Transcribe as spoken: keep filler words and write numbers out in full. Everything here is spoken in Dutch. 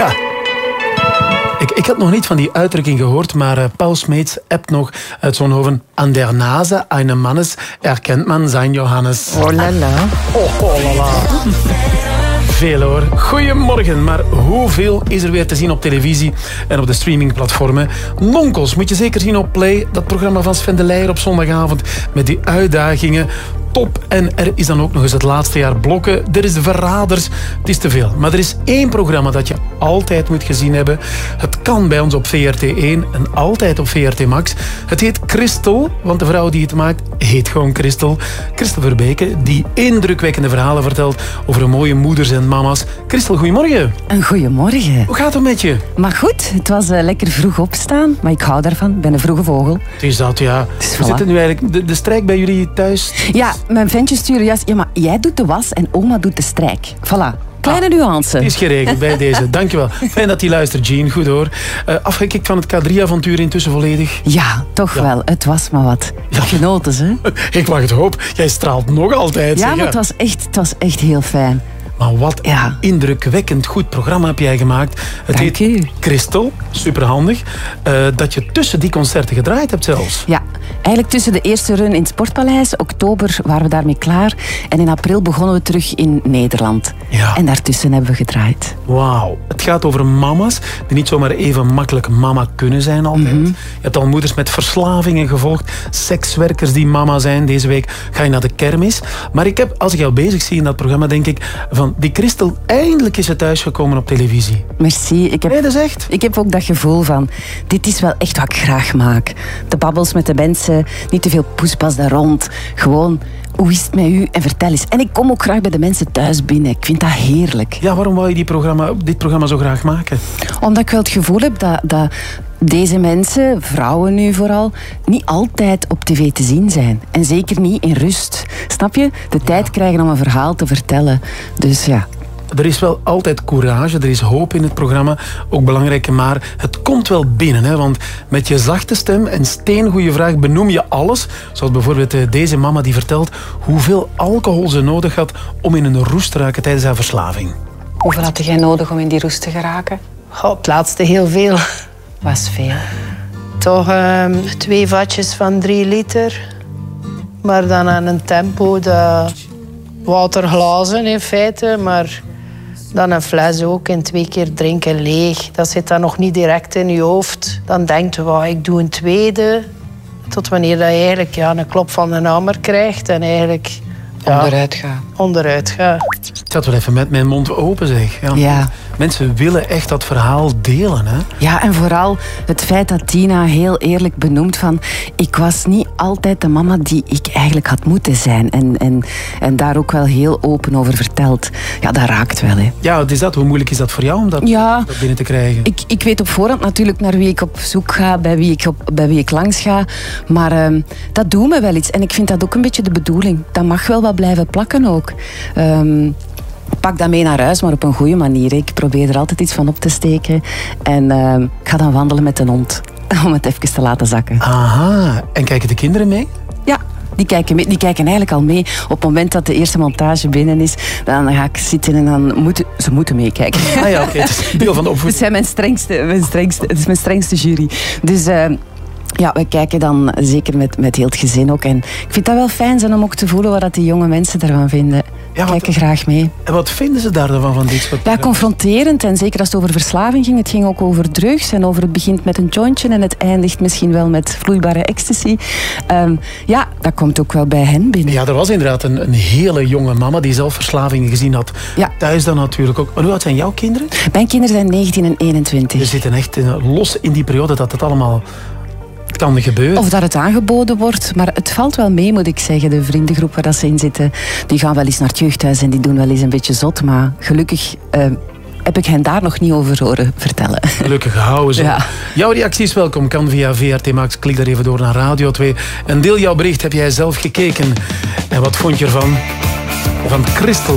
Ja. Ik, ik had nog niet van die uitdrukking gehoord, maar uh, Paul Smeets appt nog uit Zonhoven. An der Nase eines Mannes erkent man zijn Johannes. Oh la la. Oh, oh la la. Veel hoor. Goedemorgen, maar hoeveel is er weer te zien op televisie en op de streamingplatformen? Nonkels moet je zeker zien op Play, dat programma van Sven de Leijer op zondagavond met die uitdagingen. Top. En er is dan ook nog eens het laatste jaar blokken. Er is de Verraders. Het is te veel. Maar er is één programma dat je altijd moet gezien hebben. Het kan bij ons op V R T één en altijd op V R T Max. Het heet Christel, want de vrouw die het maakt heet gewoon Christel. Christel Verbeke, die indrukwekkende verhalen vertelt over mooie moeders en mama's. Christel, goedemorgen. Een goedemorgen. Hoe gaat het met je? Maar goed, het was uh, lekker vroeg opstaan, maar ik hou daarvan. Ik ben een vroege vogel. Het is dat, ja. Dus We voilà. zitten nu eigenlijk... De, de strijk bij jullie thuis? Ja, mijn ventje stuurde juist... Ja, maar jij doet de was en oma doet de strijk. Voilà. Kleine Ah, nuance. is geregeld bij deze. Dankjewel. Fijn dat hij luistert, Jean. Goed hoor. Uh, afgekikt van het K drie avontuur intussen volledig? Ja, toch Ja. wel. Het was maar wat. Ja. Genoten, hè? Ik mag het hopen. Jij straalt nog altijd. Ja, zeg, maar het was echt, het was echt heel fijn. Maar wat Ja. een indrukwekkend goed programma heb jij gemaakt. Het Dank heet u. Christel. Superhandig. Uh, dat je tussen die concerten gedraaid hebt zelfs. Ja, eigenlijk tussen de eerste run in het Sportpaleis, oktober waren we daarmee klaar. En in april begonnen we terug in Nederland. Ja. En daartussen hebben we gedraaid. Wauw. Het gaat over mama's die niet zomaar even makkelijk mama kunnen zijn altijd. Mhm. Je hebt al moeders met verslavingen gevolgd. Sekswerkers die mama zijn. Deze week ga je naar de kermis. Maar ik heb, als ik jou bezig zie in dat programma, denk ik van die Christel, eindelijk is ze thuisgekomen op televisie. Merci. Ik heb... Nee, dat is echt. Ik heb ook dat gevoel van, dit is wel echt wat ik graag maak. De babbels met de mensen, niet te veel poespas daar rond. Gewoon, hoe is het met u? En vertel eens. En ik kom ook graag bij de mensen thuis binnen. Ik vind dat heerlijk. Ja, waarom wou je die programma, dit programma zo graag maken? Omdat ik wel het gevoel heb dat, dat deze mensen, vrouwen nu vooral, niet altijd op tv te zien zijn. En zeker niet in rust. Snap je? De tijd krijgen om een verhaal te vertellen. Dus ja... Er is wel altijd courage, er is hoop in het programma, ook belangrijk, maar het komt wel binnen. Hè? Want met je zachte stem en steengoeie vraag benoem je alles. Zoals bijvoorbeeld deze mama die vertelt hoeveel alcohol ze nodig had om in een roes te raken tijdens haar verslaving. Hoeveel had jij nodig om in die roes te geraken? Goh, het laatste heel veel. Was veel. Toch um, twee vatjes van drie liter. Maar dan aan een tempo dat... Waterglazen in feite, maar... Dan een fles ook en twee keer drinken leeg. Dat zit dan nog niet direct in je hoofd. Dan denkt je, wow, ik doe een tweede. Tot wanneer dat je eigenlijk ja, een klop van de hamer krijgt. En eigenlijk ja, Onderuit gaan. onderuit gaat. Ik zat wel even met mijn mond open, zeg. Ja. Ja. Mensen willen echt dat verhaal delen. Hè? Ja, en vooral het feit dat Tina heel eerlijk benoemt van... Ik was niet altijd de mama die ik eigenlijk had moeten zijn. En, en, en daar ook wel heel open over vertelt. Ja, dat raakt wel, hè. Ja, het is dat. Hoe moeilijk is dat voor jou om dat, Ja. dat binnen te krijgen? Ik, ik weet op voorhand natuurlijk naar wie ik op zoek ga, bij wie ik, op, bij wie ik langs ga. Maar ehm, dat doet me wel iets. En ik vind dat ook een beetje de bedoeling. Dat mag wel wat blijven plakken ook. Ehm, pak dat mee naar huis, maar op een goede manier. Ik probeer er altijd iets van op te steken. En ehm, ik ga dan wandelen met een hond. Om het even te laten zakken. Aha. En kijken de kinderen mee? Ja. Die kijken, mee, die kijken eigenlijk al mee. Op het moment dat de eerste montage binnen is, dan ga ik zitten en dan moeten ze moeten meekijken. Ah ja, oké. Okay. Het is deel van de Het opvoeding. zijn mijn strengste, mijn strengste, het is mijn strengste jury. Dus uh, ja, we kijken dan zeker met, met heel het gezin ook. En ik vind dat wel fijn zijn om ook te voelen wat die jonge mensen ervan vinden. Ja, wat, kijken graag mee. En wat vinden ze daar dan van, van dit soort... Ja, confronterend. En zeker als het over verslaving ging. Het ging ook over drugs. En over het begint met een jointje. En het eindigt misschien wel met vloeibare ecstasy. Um, ja, dat komt ook wel bij hen binnen. Ja, er was inderdaad een, een hele jonge mama die zelf verslavingen gezien had. Ja. Thuis dan natuurlijk ook. Maar hoe oud zijn jouw kinderen? Mijn kinderen zijn negentien en eenentwintig. We zitten echt uh, los in die periode dat het allemaal kan gebeuren. Of dat het aangeboden wordt. Maar het valt wel mee, moet ik zeggen. De vriendengroep waar dat ze in zitten, die gaan wel eens naar het jeugdhuis en die doen wel eens een beetje zot. Maar gelukkig uh, heb ik hen daar nog niet over horen vertellen. Gelukkig, houden ze. Ja. Jouw reactie is welkom. Kan via V R T Max. Klik daar even door naar Radio twee. En deel jouw bericht. Heb jij zelf gekeken? En wat vond je ervan? Van Christel.